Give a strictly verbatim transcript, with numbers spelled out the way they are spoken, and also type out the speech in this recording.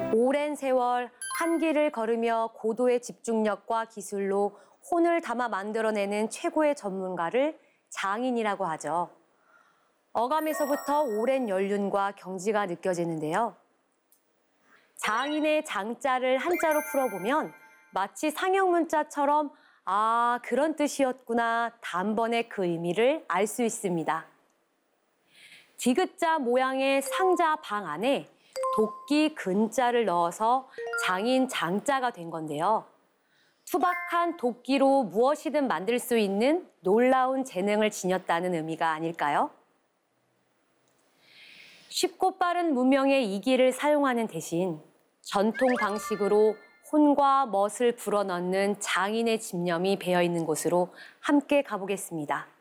오랜 세월 한 길을 걸으며 고도의 집중력과 기술로 혼을 담아 만들어내는 최고의 전문가를 장인이라고 하죠. 어감에서부터 오랜 연륜과 경지가 느껴지는데요. 장인의 장자를 한자로 풀어보면 마치 상형 문자처럼 아, 그런 뜻이었구나 단번에 그 의미를 알 수 있습니다. 디귿자 모양의 상자 방 안에 도끼 근자를 넣어서 장인 장자가 된 건데요. 투박한 도끼로 무엇이든 만들 수 있는 놀라운 재능을 지녔다는 의미가 아닐까요? 쉽고 빠른 문명의 이기를 사용하는 대신 전통 방식으로 혼과 멋을 불어넣는 장인의 집념이 배어 있는 곳으로 함께 가보겠습니다.